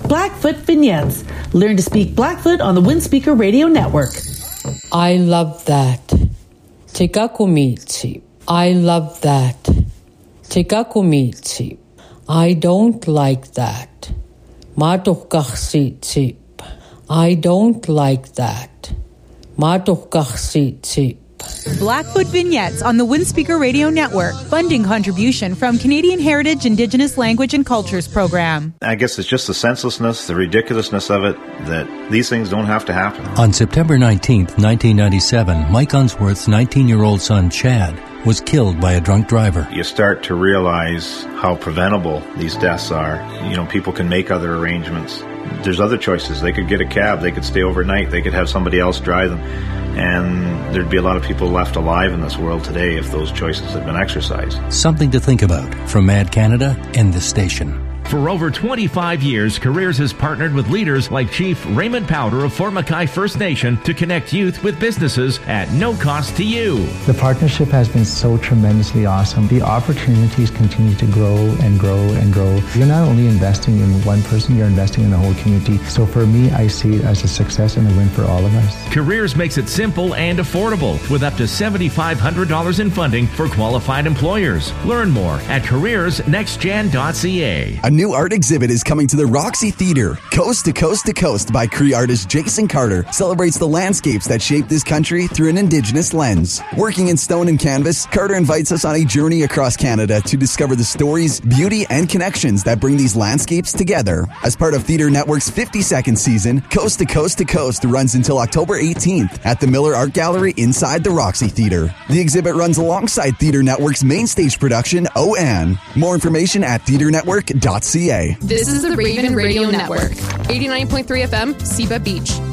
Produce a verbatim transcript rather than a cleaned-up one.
Blackfoot Vignettes. Learn to speak Blackfoot on the Windspeaker Radio Network. I love that. Tikakumitsi. I love that. Tikakumitsi. I don't like that. Matukkachsitsip. I don't like that. Matukkachsitsip. Blackfoot Vignettes on the Windspeaker Radio Network. Funding contribution from Canadian Heritage Indigenous Language and Cultures Program. I guess it's just the senselessness, the ridiculousness of it, that these things don't have to happen. On September nineteenth, nineteen ninety-seven, Mike Unsworth's nineteen-year-old son, Chad, was killed by a drunk driver. You start to realize how preventable these deaths are. You know, people can make other arrangements. There's other choices. They could get a cab. They could stay overnight. They could have somebody else drive them. And there'd be a lot of people left alive in this world today if those choices had been exercised. Something to think about from Mad Canada and this station. For over twenty-five years, Careers has partnered with leaders like Chief Raymond Powder of Fort Mackay First Nation to connect youth with businesses at no cost to you. The partnership has been so tremendously awesome. The opportunities continue to grow and grow and grow. You're not only investing in one person, you're investing in the whole community. So for me, I see it as a success and a win for all of us. Careers makes it simple and affordable with up to seven thousand five hundred dollars in funding for qualified employers. Learn more at careers next gen dot c a. A new art exhibit is coming to the Roxy Theatre. Coast to Coast to Coast by Cree artist Jason Carter celebrates the landscapes that shape this country through an Indigenous lens. Working in stone and canvas, Carter invites us on a journey across Canada to discover the stories, beauty, and connections that bring these landscapes together. As part of Theatre Network's fifty-second season, Coast to Coast to Coast runs until October eighteenth at the Miller Art Gallery inside the Roxy Theatre. The exhibit runs alongside Theatre Network's main stage production, O N. More information at theatre network dot c a. This is the Raven Radio Network. eighty-nine point three F M, Seba Beach.